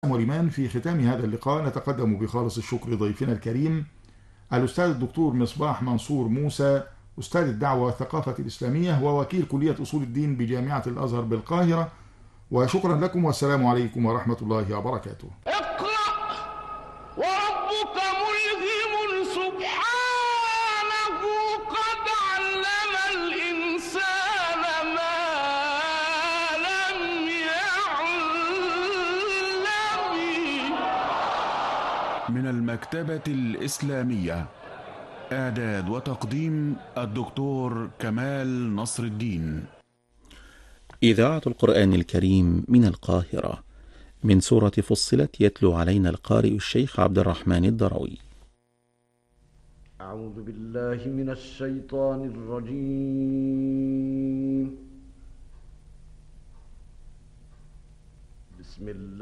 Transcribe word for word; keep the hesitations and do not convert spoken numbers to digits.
ولمن في ختام هذا اللقاء نتقدم بخالص الشكر ضيفنا الكريم الأستاذ الدكتور مصباح منصور موسى، أستاذ الدعوة والثقافة الإسلامية ووكيل كلية أصول الدين بجامعة الأزهر بالقاهرة. وشكرا لكم والسلام عليكم ورحمة الله وبركاته. اقرأ وربك ملهم سبحانه قد علم الإنسان ما لم يعلم. من المكتبة الإسلامية، إعداد وتقديم الدكتور كمال نصر الدين. إذاعة القرآن الكريم من القاهرة، من سورة فصلت يتلو علينا القارئ الشيخ عبد الرحمن الدروي. أعوذ بالله من الشيطان الرجيم. بسم الله